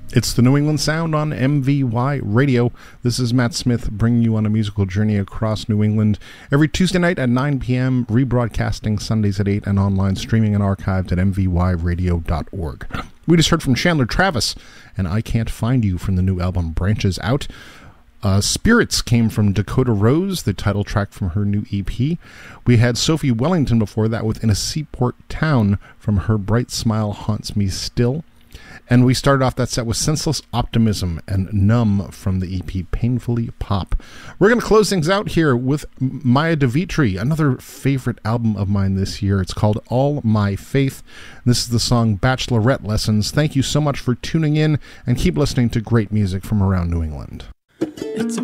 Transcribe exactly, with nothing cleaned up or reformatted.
It's the New England Sound on M V Y Radio. This is Matt Smith bringing you on a musical journey across New England every Tuesday night at nine p.m., rebroadcasting Sundays at eight, and online streaming and archived at m v y radio dot org. We just heard from Chandler Travis and I Can't Find You from the new album Branches Out. Uh, Spirits came from Dakota Rose, the title track from her new E P. We had Sophie Wellington before that with In a Seaport Town from her Bright Smile Haunts Me Still. And we started off that set with Senseless Optimism and Numb from the E P Painfully Pop. We're going to close things out here with Maya DeVitri, another favorite album of mine this year. It's called All My Faith. This is the song Bachelorette Lessons. Thank you so much for tuning in, and keep listening to great music from around New England. It's